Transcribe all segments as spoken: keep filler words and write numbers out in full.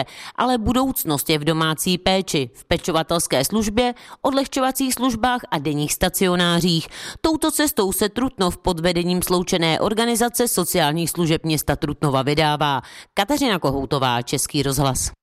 nebude, ale budoucnost je v domácí péči, v pečovatelské službě, odlehčovacích službách a denních stacionářích. Touto cestou se Trutnov pod vedením sloučené organizace sociálních služeb města Trutnova vydává. Kateřina Kohoutová, Český rozhlas.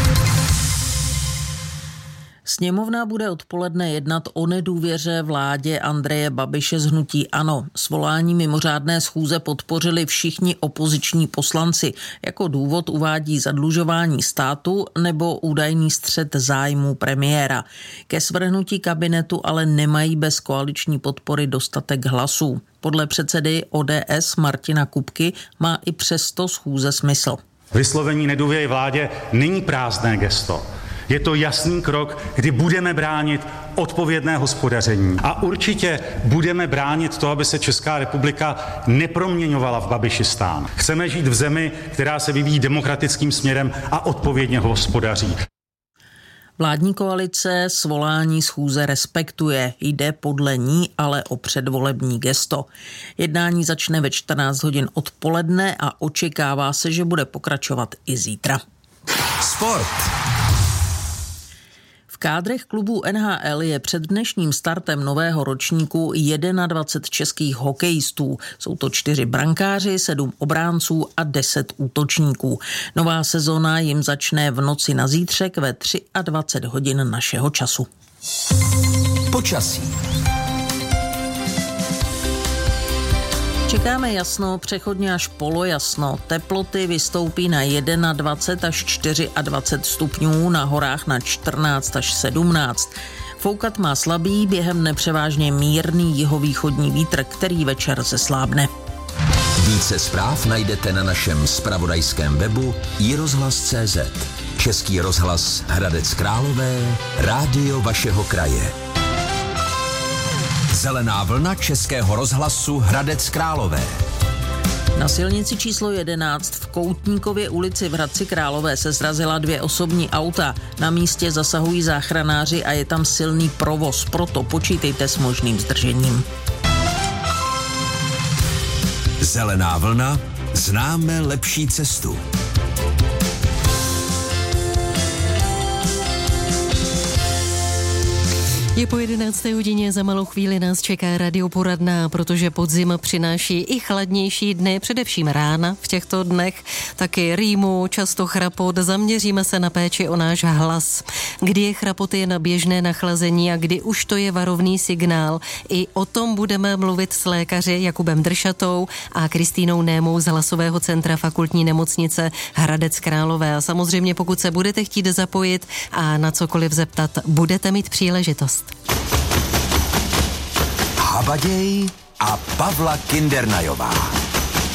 Sněmovna bude odpoledne jednat o nedůvěře vládě Andreje Babiše z hnutí ANO. Svolání mimořádné schůze podpořili všichni opoziční poslanci. Jako důvod uvádí zadlužování státu nebo údajný střet zájmů premiéra. Ke svrhnutí kabinetu ale nemají bez koaliční podpory dostatek hlasů. Podle předsedy O D S Martina Kupky má i přesto schůze smysl. Vyslovení nedůvěry vládě není prázdné gesto. Je to jasný krok, kdy budeme bránit odpovědné hospodaření a určitě budeme bránit to, aby se Česká republika neproměňovala v Babišistán. Chceme žít v zemi, která se vyvíjí demokratickým směrem a odpovědně hospodaří. Vládní koalice svolání schůze respektuje. Jde podle ní ale o předvolební gesto. Jednání začne ve čtrnáct hodin odpoledne a očekává se, že bude pokračovat i zítra. Sport. V kádrech klubů N H L je před dnešním startem nového ročníku dvacet jedna českých hokejistů. Jsou to čtyři brankáři, sedm obránců a deset útočníků. Nová sezona jim začne v noci na zítřek ve dvacet tři hodin našeho času. Počasí. Čekáme jasno, přechodně až polojasno. Teploty vystoupí na dvacet jedna až dvacet čtyři stupňů, na horách na čtrnáct až sedmnáct. Foukat má slabý, během dne převážně mírný jihovýchodní vítr, který večer zeslábne. Více zpráv najdete na našem zpravodajském webu i rozhlas tečka cé zet. Český rozhlas Hradec Králové, rádio vašeho kraje. Zelená vlna Českého rozhlasu Hradec Králové. Na silnici číslo jedenáct v Koutníkově ulici v Hradci Králové se srazila dvě osobní auta. Na místě zasahují záchranáři a je tam silný provoz, proto počítejte s možným zdržením. Zelená vlna, známe lepší cestu. Je po jedenácté hodině, za malou chvíli nás čeká radioporadna, protože podzim přináší i chladnější dny, především rána v těchto dnech, taky rýmu, často chrapot, zaměříme se na péči o náš hlas. Kdy je chrapot jen běžné nachlazení a kdy už to je varovný signál. I o tom budeme mluvit s lékaři Jakubem Dršatou a Kristýnou Némou z Hlasového centra Fakultní nemocnice Hradec Králové. A samozřejmě pokud se budete chtít zapojit a na cokoliv zeptat, budete mít příležitost. Habaděj a Pavla Kindernajová.